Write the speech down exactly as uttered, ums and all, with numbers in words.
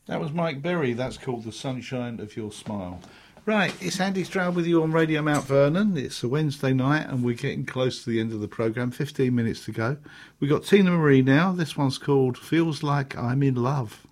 That was Mike Berry. That's called The Sunshine of Your Smile. Right, it's Andy Stroud with you on Radio Mount Vernon. It's a Wednesday night and we're getting close to the end of the programme. fifteen minutes to go. We've got Tina Marie now. This one's called Feels Like I'm in Love.